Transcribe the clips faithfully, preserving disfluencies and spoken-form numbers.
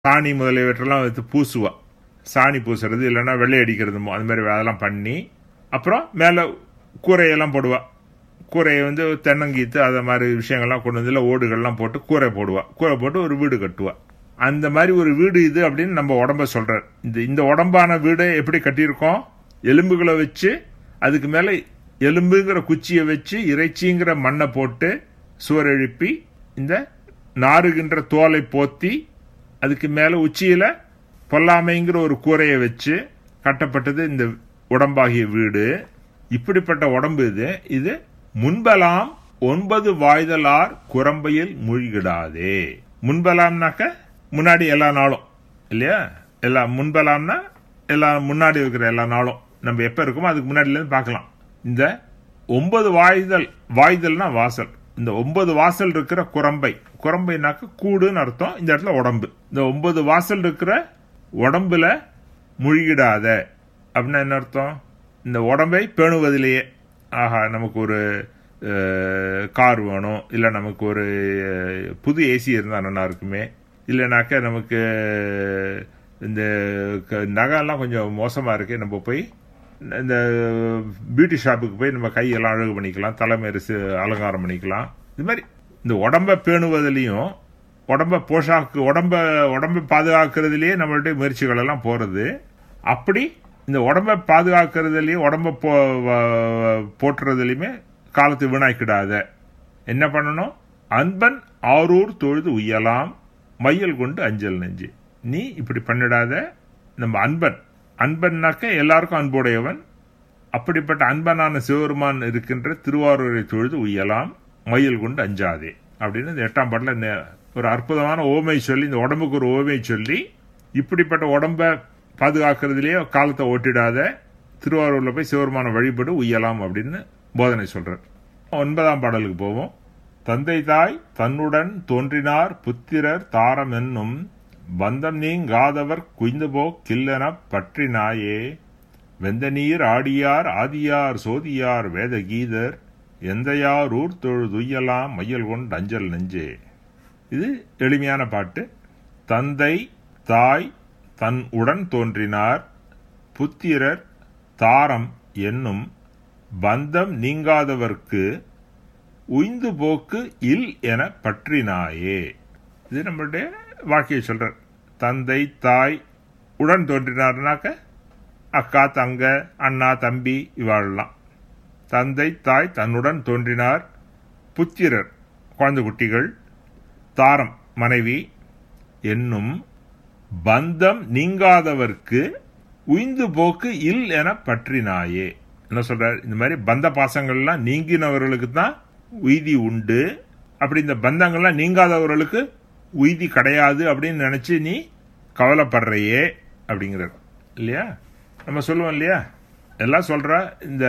சாணி முதலியவற்றெல்லாம் வைத்து பூசுவா. சாணி பூசுறது இல்லைன்னா வெள்ளை அடிக்கிறது அந்த மாதிரி அதெல்லாம் பண்ணி அப்புறம் மேலே கூரையெல்லாம் போடுவா. கூரையை வந்து தென்னங்கீத்து அதை மாதிரி விஷயங்கள்லாம் கொண்டு வந்து ஓடுகள்லாம் போட்டு கூரை போடுவா. கூரை போட்டு ஒரு வீடு கட்டுவா. அந்த மாதிரி ஒரு வீடு இது அப்படின்னு நம்ம உடம்ப சொல்றார். இந்த இந்த உடம்பான வீடை எப்படி கட்டியிருக்கோம்? எலும்புகளை வச்சு அதுக்கு மேலே எலும்புங்கிற குச்சியை வச்சு இறைச்சிங்கிற மண்ணை போட்டு சுவர் எழுப்பி இந்த நாறுகின்ற தோலை போத்தி அதுக்கு மேலே உச்சியில பொல்லாமைங்கிற ஒரு கூரையை வச்சு கட்டப்பட்டது இந்த உடம்பாகிய வீடு. இப்படிப்பட்ட உடம்பு இது. இது முன்பலாம் ஒன்பது வாய்தலார் குரம்பையில் மூழ்கிடாதே. முன்பலாம்னாக்க முன்னாடி எல்லா நாளும் இல்லையா? எல்லா முன்பலாம்னா எல்லா முன்னாடி இருக்கிற எல்லா நாளும் நம்ம எப்ப இருக்கோமோ அதுக்கு முன்னாடில இருந்து பார்க்கலாம். இந்த ஒன்பது வாய்தல், வாய்தல்னா வாசல், இந்த ஒன்பது வாசல் இருக்கிற குரம்பை, குரம்பைனாக்க கூடுன்னு அர்த்தம். இந்த இடத்துல உடம்பு. இந்த ஒன்பது வாசல் இருக்கிற உடம்புல முழுகிடாத அப்படின்னா என்ன அர்த்தம்? இந்த உடம்பை பேணுவதிலேயே, ஆஹா நமக்கு ஒரு கார் வேணும், இல்லை நமக்கு ஒரு புது ஏசி இருந்தால் நல்லா இருக்குமே, இல்லைனாக்க நமக்கு இந்த நகைலாம் கொஞ்சம் மோசமாக இருக்கு, நம்ம போய் இந்த பியூட்டி ஷாப்புக்கு போய் நம்ம கையெல்லாம் அழகு பண்ணிக்கலாம், தலைமையரசு அலங்காரம் பண்ணிக்கலாம். இது மாதிரி இந்த உடம்பை பேணுவதிலையும் உடம்ப போஷாக்கு உடம்ப உடம்பை பாதுகாக்கிறதுலேயே நம்மளுடைய முயற்சிகள் எல்லாம் போறது. அப்படி இந்த உடம்பை பாதுகாக்கிறதுலையும் உடம்ப போ போட்டுறதுலையுமே காலத்தை வீணாக்கிடாத. என்ன பண்ணணும்? அன்பன் ஆரூர் தொழுது உய்யலாம் மையல் கொண்டு அஞ்சல் நெஞ்சு. நீ இப்படி பண்ணிடாத. நம்ம அன்பன், அன்பன்னாக்க எல்லாருக்கும் அன்புடையவன். அப்படிப்பட்ட அன்பனான சிவபெருமான் இருக்கின்ற திருவாரூரை தொழுது உய்யலாம் மையல் கொண்டு அஞ்சாதே அப்படின்னு இந்த எட்டாம் பாட்டில் ஒரு அற்புதமான ஓமை சொல்லி, இந்த உடம்புக்கு ஒரு ஓமை சொல்லி, இப்படிப்பட்ட உடம்பை பாதுகாக்கிறதுலேயே காலத்தை ஓட்டிடாத, திருவாரூர்ல போய் சிவபெருமான வழிபடு உய்யலாம் அப்படின்னு போதனை சொல்றார். ஒன்பதாம் பாடலுக்கு போவோம். தந்தை தாய் தன்னுடன் தோன்றினார் புத்திரர் தாரம் என்னும் பந்தம் நீங்காதவர் குய்ந்துபோ கில்லென பற்றினாயே வெந்த நீர் ஆடியார் ஆதியார் சோதியார் வேத கீதர் எந்தையார் ஊர் தொழுதுய்யலாம் மையல் கொண்டு அஞ்சல் நெஞ்சே. இது எளிமையான பாட்டு. தந்தை தாய் தன் உடன் தோன்றினார் புத்திரர் தாரம் என்னும் பந்தம் நீங்காதவர்க்கு உய்ந்து போக்கு இல் என பற்றினாயே. இது நம்மளுடைய வாழ்க்கையை சொல்ற. தந்தை தாய் உடன் தோன்றினார்னாக்க அக்கா தங்க அண்ணா தம்பி இவாழலாம். தந்தை தாய் தன்னுடன் தோன்றினார், புத்திரர் குழந்தை குட்டிகள், தாரம் மனைவி என்னும் பந்தம் நீங்காதவர்க்கு உய்ந்து போக்கு இல் என பற்றினாயே. என்ன சொல்றார்? இந்த மாதிரி பந்த பாசங்கள்லாம் நீங்கினவர்களுக்கு தான் உய்தி உண்டு, அப்படி இந்த பந்தங்கள்லாம் நீங்காதவர்களுக்கு உய்தி கிடையாது அப்படின்னு நினைச்சு நீ கவலைப்படுறையே அப்படிங்கிறார் இல்லையா? நம்ம சொல்லுவோம் இல்லையா, எல்லாம் சொல்ற இந்த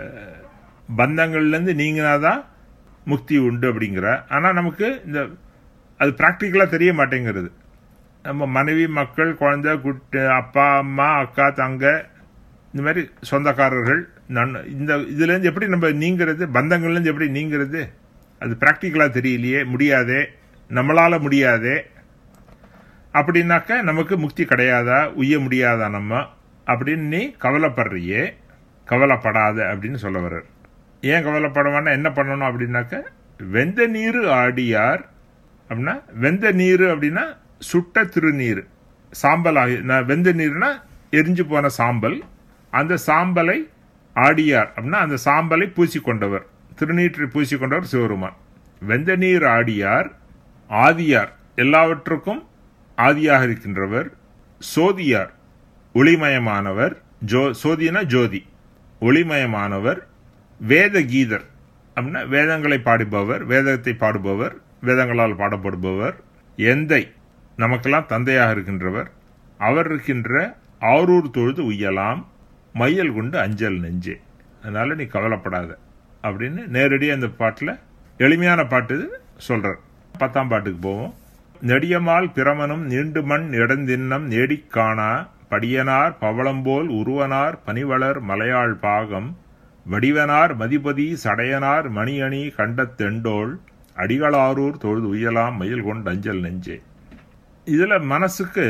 பந்தங்கள்ல இருந்து நீங்கினாதான் முக்தி உண்டு அப்படிங்கிற. ஆனா நமக்கு இந்த அது பிராக்டிக்கலா தெரிய மாட்டேங்கிறது. நம்ம மனைவி மக்கள் குழந்தை குட்டி அப்பா அம்மா அக்கா தங்க இந்த மாதிரி சொந்தக்காரர்கள் இந்த இதுல இருந்து எப்படி நம்ம நீங்கிறது, பந்தங்கள்ல இருந்து எப்படி நீங்கிறது, அது பிராக்டிக்கலா தெரியலையே, முடியாதே, நம்மளால முடியாதே. அப்படின்னாக்க நமக்கு முக்தி கிடையாதா, உய்ய முடியாதா நம்ம அப்படின்னு நீ கவலைப்படுறியே, கவலைப்படாத அப்படின்னு சொல்ல வர்றார். ஏன் கவலைப்படவானா என்ன பண்ணணும் அப்படின்னாக்க, வெந்த நீரு ஆடியார் அப்படின்னா, வெந்த நீரு அப்படின்னா சுட்ட திருநீர், சாம்பல் ஆகி வெந்த நீர்னா எரிஞ்சு போன சாம்பல், அந்த சாம்பலை ஆடியார் அப்படின்னா அந்த சாம்பலை பூசிக்கொண்டவர், திருநீற்றை பூசிக்கொண்டவர் சிவருமான். வெந்த நீர் ஆடியார் ஆதியார் எல்லாவற்றுக்கும் ஆதியாக இருக்கின்றவர், சோதியார் ஒளிமயமானவர், ஜோ சோதினா ஜோதி ஒளிமயமானவர், வேத கீதர் அப்படின்னா வேதங்களை பாடுபவர், வேதத்தை பாடுபவர், வேதங்களால் பாடப்படுபவர், எந்தை நமக்கெல்லாம் தந்தையாக இருக்கின்றவர், அவர் இருக்கின்ற ஆரூர் தொழுது உய்யலாம் மையல் கொண்டு அஞ்சல் நெஞ்சே. அதனால நீ கவலைப்படாத அப்படின்னு நேரடியாக அந்த பாட்டில் எளிமையான பாட்டு சொல்றார். பத்தாம் பாட்டுக்கு போவோம். நெடியமால் பிரமனும் நீண்டு மண் இடந்தின்னம் நேடிக்காணா படியனார் பவளம்போல் உருவனார் பனிவளர் மலையாள் பாகம் வடிவனார் மதிபதி சடையனார் மணியணி கண்ட தெண்டோள் அடிகளாரூர் தொழுது உய்யலாம் மயில் கொண்டு அஞ்சல் நெஞ்சே. இதில் மனசுக்கு